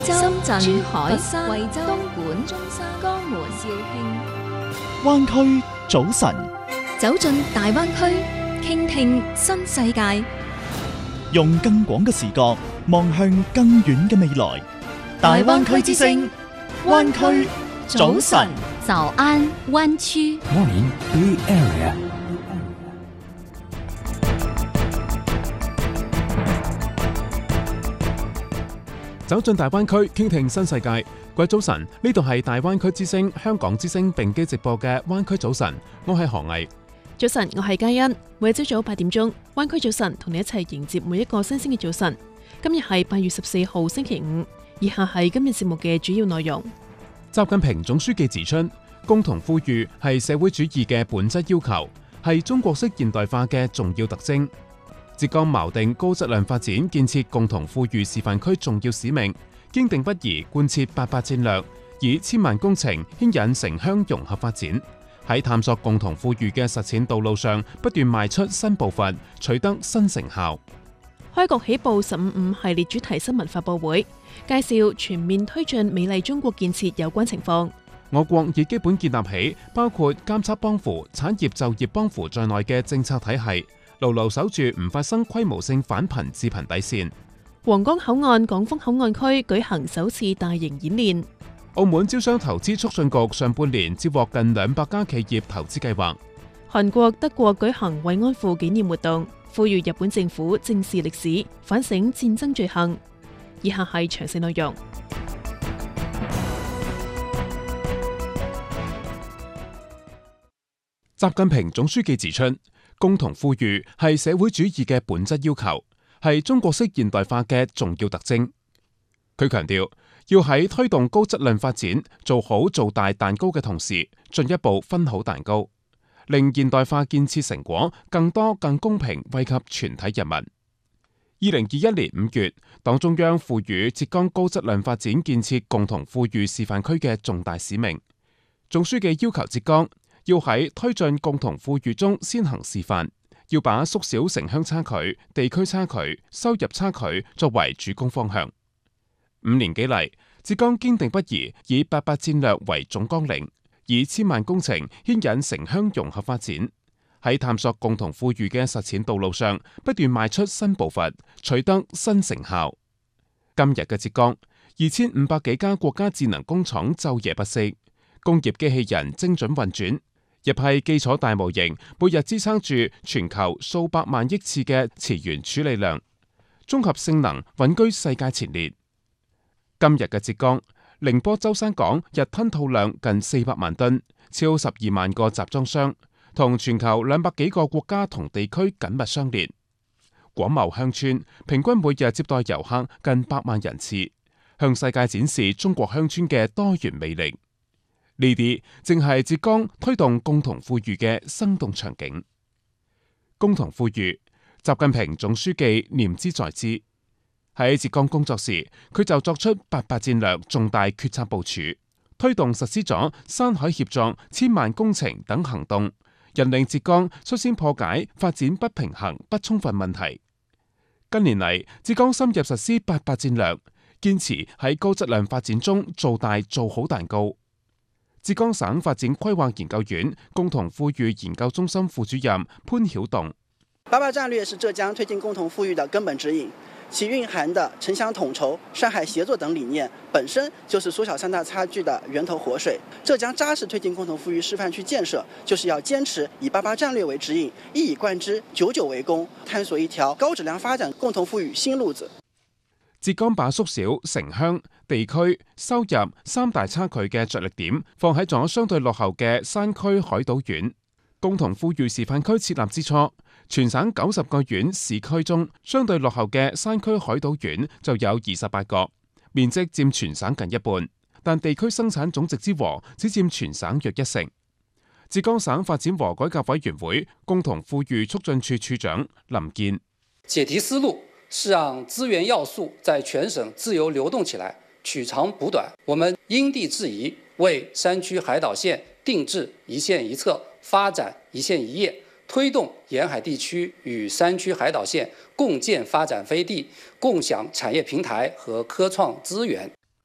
深圳、 珠海、 佛山、 惠州、 東莞、 中山、 江門、 肇慶。 灣區早晨， 走進大灣區，傾聽新世界。 用更廣嘅視角望向更遠嘅未來。大灣區之聲，灣區早晨。 早安灣區。 Morning Bay Area。 走進大灣區，傾聽新世界。各位早晨，呢度係大灣區之聲、香港之聲並機直播嘅灣區早晨，我係何毅。 早晨，我係嘉欣。每朝早8點鐘，灣區早晨同你一齊迎接每一個新鮮嘅早晨。今日係8月14號星期五，以下係今日節目嘅主要內容。 習近平總書記指出，共同富裕係社會主義嘅本質要求，係中國式現代化嘅重要特徵。浙江錨定高質量發展建設共同富裕示範區重要使命，堅定不移貫徹88戰略，以千萬工程牽引城鄉融合發展，喺探索共同富裕嘅實踐道路上不斷邁出新步伐，取得新成效。 開局起步15.5系列主題新聞發佈會，介紹全面推進美麗中國建設有關情況。 我國已基本建立起包括監測幫扶、產業就業幫扶在內嘅政策體系，牢牢守住唔發生規模性返貧致貧底線。 皇崗口岸港豐口岸區舉行首次大型演練。 澳門招商投資促進局上半年接獲近200家企業投資計劃。 韓國、德國舉行慰安婦紀念活動，呼籲日本政府正視歷史，反省戰爭罪行。以下係詳細內容。 習近平總書記指出，共同富裕係社會主義嘅本質要求，係中國式現代化嘅重要特徵。佢強調，要喺推動高質量發展、做好做大蛋糕嘅同時，進一步分好蛋糕，令現代化建設成果更多、更公平惠及全體人民。2021年5月，黨中央賦予浙江高質量發展建設共同富裕示範區嘅重大使命。總書記要求浙江要喺推進共同富裕中先行示範，要把縮小城鄉差距、地區差距、收入差距作為主攻方向。5年幾嚟，浙江堅定不移以88戰略為總綱領，以千萬工程牽引城鄉融合發展，喺探索共同富裕嘅實踐道路上不斷邁出新步伐，取得新成效。今日嘅浙江，2500幾家國家智能工廠晝夜不息，工業機器人精準運轉，一批基礎大模型每日支撐住全球數百萬億次嘅詞源處理量，綜合性能穩居世界前列。今日嘅浙江，寧波舟山港日吞吐量近400萬噸，超12萬個集裝箱，同全球200幾個國家同地區緊密相連。廣茂鄉村平均每日接待遊客近8萬人次，向世界展示中國鄉村嘅多元魅力。呢啲正係浙江推動共同富裕嘅生動場景。共同富裕，習近平總書記念茲在茲。喺浙江工作時，佢就作出88戰略重大決策部署，推動實施咗山海協作、千萬工程等行動，引領浙江率先破解發展不平衡不充分問題。近年嚟，浙江深入實施88戰略，堅持喺高質量發展中做大做好蛋糕。浙江省發展規劃研究院共同富裕研究中心副主任潘曉棟 ，88戰略是浙江推進共同富裕的根本指引。其蘊含的城鄉統籌、山海協作等理念，本身就是縮小三大差距的源頭活水。浙江扎實推進共同富裕示範區建設，就是要堅持以88戰略為指引，一以貫之，久久為功，探索一條高質量發展共同富裕新路子。 浙江把縮小城鄉、地區、收入三大差距嘅着力點放喺咗相對落後嘅山區海島縣。共同富裕示範區設立之初，全省90個縣市區中，相對落後嘅山區海島縣就有28個，面積佔全省近一半，但地區生產總值之和只佔全省約1成。浙江省發展和改革委員會共同富裕促進處處長林健， 解題思路是讓資源要素在全省自由流動起來，取長補短。我們因地制宜，為山區海島縣定制一縣一策，發展一縣一業，推動沿海地區與山區海島縣共建發展飛地，共享產業平台和科創資源。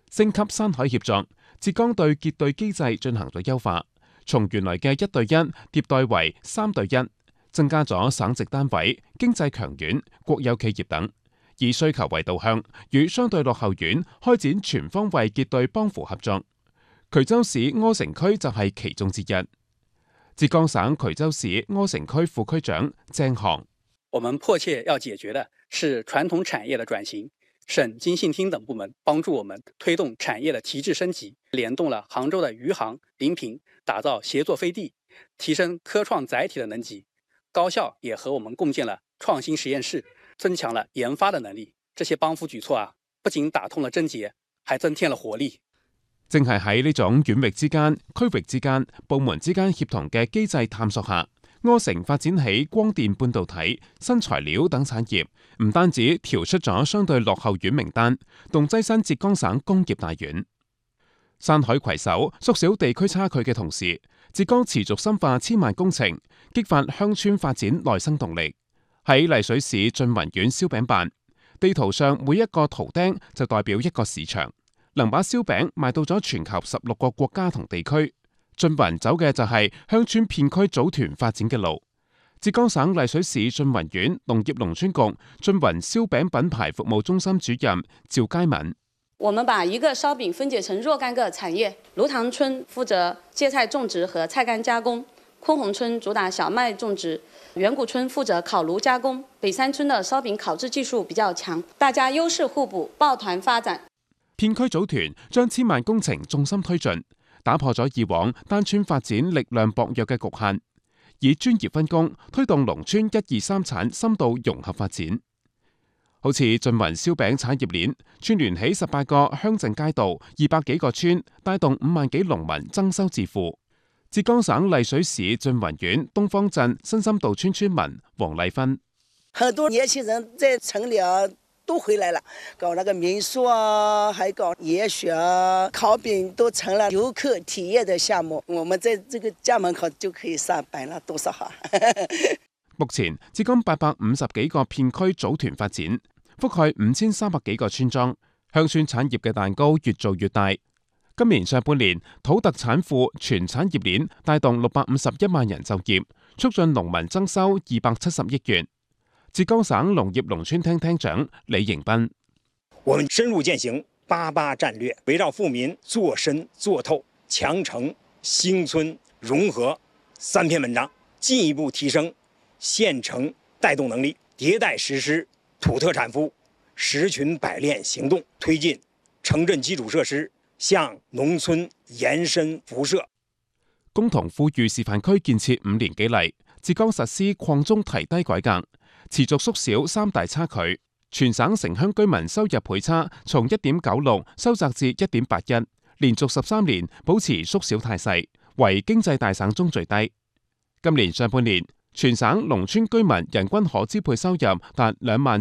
升級山海協作，浙江對結對機制進行咗優化，從原來嘅1對1迭代為3對1，增加咗省直單位、經濟強縣、國有企業等，以需求為導向，與相對落後縣開展全方位結對幫扶合作。衢州市柯城區就係其中之一。浙江省衢州市柯城區副區長鄭航： 我們迫切要解決的是傳統產業的轉型。省經信廳等部門幫助我們推動產業的提質升級，聯動了杭州的餘杭、臨平，打造協作飛地，提升科創載體的能級。高校也和我們共建了創新實驗室，增強了研發的能力。這些幫扶舉措啊，不僅打通了症結，還增添了活力。 正係喺呢種縣域之間、區域之間、部門之間協同嘅機制探索下，柯城發展起光電半導體、新材料等產業，唔單止調出咗相對落後縣名單，仲躋身浙江省工業大縣。山海攜手縮小地區差距嘅同時，浙江持續深化千萬工程，激發鄉村發展內生動力。喺麗水市縉雲縣燒餅辦，地圖上每一個圖釘就代表一個市場，能把燒餅賣到咗全球16個國家同地區。縉雲走嘅就係鄉村片區組團發展嘅路。浙江省麗水市縉雲縣農業農村局縉雲燒餅品牌服務中心主任趙佳敏： 我們把一個燒餅分解成若干個產業，蘆塘村負責芥菜種植和菜乾加工，昆洪村主打小麥種植，遠古村負責烤爐加工，北山村的燒餅烤製技術比較強，大家優勢互補，抱團發展。 片區組團將千萬工程重心推進，打破咗以往單村發展力量薄弱嘅局限，以專業分工推動農村1、2、3產深度融合發展。好似縉雲燒餅產業鏈串聯起18個鄉鎮街道、200幾個村，帶動5萬幾農民增收致富。浙江省麗水市縉雲縣東方鎮新深道村村民黃麗芬： 很多年輕人在城裏都回來了，搞那個民宿啊，還搞野雪啊，烤餅都成了遊客體驗的項目。我們在這個家門口就可以上班了，多少好！ 目前浙江850幾個片區組團發展，覆蓋5300幾個村莊，鄉村產業嘅蛋糕越做越大。今年上半年，土特產庫全產業鏈帶動651萬人就業，促進農民增收270億元。浙江省農業農村廳廳長李迎斌： 我們深入踐行88戰略，圍繞富民做深做透、強城興村融合3篇文章，進一步提升縣城帶動能力，迭代實施土特產庫10群百鏈行動，推進城鎮基礎設施向農村延伸輻射。 共同富裕示範區建設5年幾嚟，浙江實施擴中提低改革，持續縮小3大差距，全省城鄉居民收入倍差從1.96收窄至1.81，連續13年保持縮小態勢，為經濟大省中最低。今年上半年，全省農村居民人均可支配收入達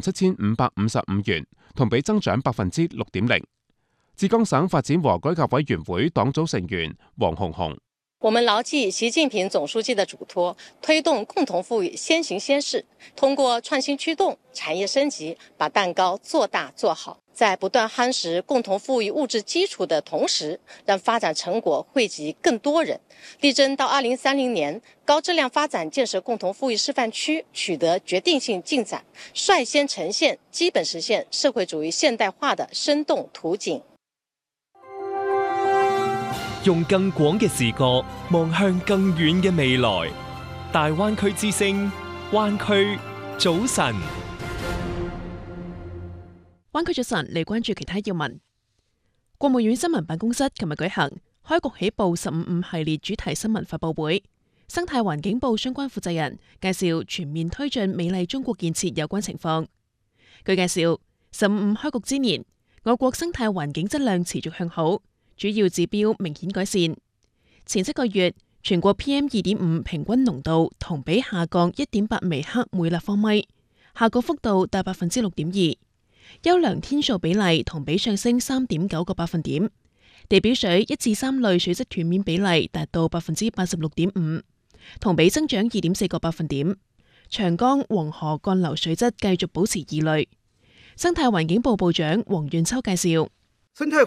27,555元，同比增長6.0%。浙江省發展和改革委員會黨組成員黃紅紅： 我們牢記習近平總書記的囑託，推動共同富裕先行先試，通過創新驅動、產業升級，把蛋糕做大做好，在不斷夯實共同富裕物質基礎的同時，讓發展成果惠及更多人，力爭到2030年高質量發展建設共同富裕示範區取得決定性進展，率先呈現基本實現社會主義現代化的生動圖景。 用更廣嘅視角望向更遠嘅未來，大灣區之聲，灣區早晨。 灣區早晨嚟關注其他要聞。國務院新聞辦公室琴日舉行開局起步15.5系列主題新聞發佈會，生態環境部相關負責人介紹全面推進美麗中國建設有關情況。據介紹，15.5開局之年，我國生態環境質量持續向好，主要指標明顯改善。前7個月，全國 PM2.5 平均濃度同比下降1.8微克每立方米，下降幅度達6.2%。優良天數比例同比上升3.9個百分點。地表水1至3類水質斷面比例達到86.5%，同比增長2.4個百分點。長江、黃河幹流水質繼續保持2類。生態環境部部長黃潤秋介紹。 生態